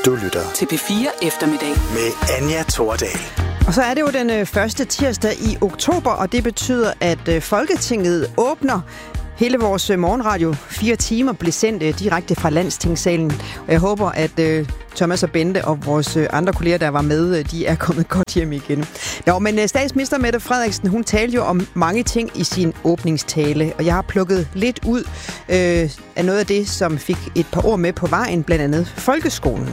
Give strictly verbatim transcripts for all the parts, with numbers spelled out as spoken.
Du lytter til P fire Eftermiddag med Anja Thordal. Og så er det jo den første tirsdag i oktober, og det betyder, at Folketinget åbner. Hele vores morgenradio, fire timer, blev sendt direkte fra Landstingssalen. Og jeg håber, at uh, Thomas og Bente og vores andre kolleger, der var med, de er kommet godt hjem igen. Nå, men statsminister Mette Frederiksen, hun talte jo om mange ting i sin åbningstale. Og jeg har plukket lidt ud øh, af noget af det, som fik et par ord med på vejen, blandt andet folkeskolen.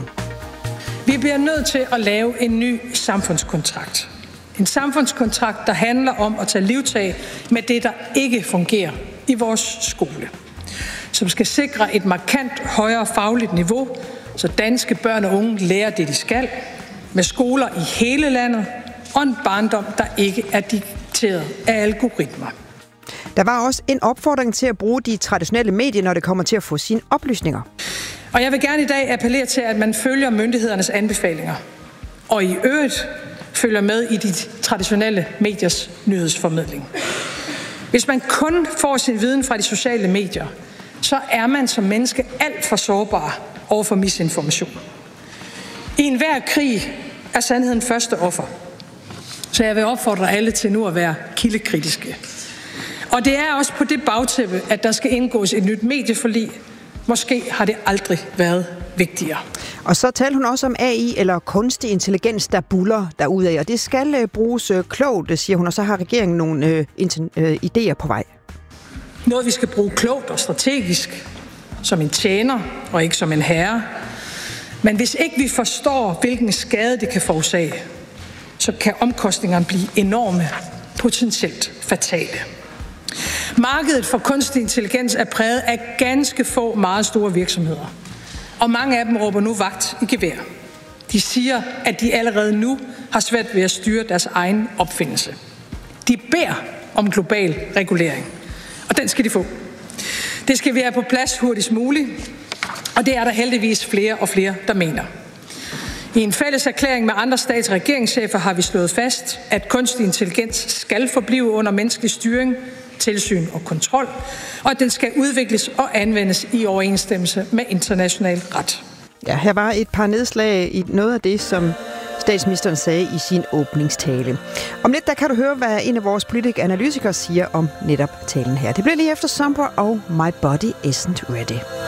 Vi bliver nødt til at lave en ny samfundskontrakt. En samfundskontrakt, der handler om at tage livtag med det, der ikke fungerer i vores skole. Som skal sikre et markant højere fagligt niveau, så danske børn og unge lærer det, de skal, med skoler i hele landet og en barndom, der ikke er dikteret af algoritmer. Der var også en opfordring til at bruge de traditionelle medier, når det kommer til at få sine oplysninger. Og jeg vil gerne i dag appellere til, at man følger myndighedernes anbefalinger, og i øvrigt følger med i de traditionelle mediers nyhedsformidling. Hvis man kun får sin viden fra de sociale medier, så er man som menneske alt for sårbar over for misinformation. I enhver krig er sandheden første offer, så jeg vil opfordre alle til nu at være kildekritiske. Og det er også på det bagtæppe, at der skal indgås et nyt medieforlig. Måske har det aldrig været vigtigere. Og så talte hun også om A I, eller kunstig intelligens, der buller derudad. Og det skal øh, bruges øh, klogt, siger hun, og så har regeringen nogle øh, inten, øh, idéer på vej. Noget, vi skal bruge klogt og strategisk, som en tjener og ikke som en herre. Men hvis ikke vi forstår, hvilken skade det kan forårsage, så kan omkostningerne blive enorme, potentielt fatale. Markedet for kunstig intelligens er præget af ganske få meget store virksomheder. Og mange af dem råber nu vagt i gevær. De siger, at de allerede nu har svært ved at styre deres egen opfindelse. De beder om global regulering, og den skal de få. Det skal være på plads hurtigst muligt, og det er der heldigvis flere og flere, der mener. I en fælles erklæring med andre stats- og regeringschefer har vi slået fast, at kunstig intelligens skal forblive under menneskelig styring, tilsyn og kontrol, og at den skal udvikles og anvendes i overensstemmelse med international ret. Ja, her var et par nedslag i noget af det, som statsministeren sagde i sin åbningstale. Om lidt, der kan du høre, hvad en af vores politiske analytikere siger om netop talen her. Det bliver lige efter Summer og My Body Isn't Ready.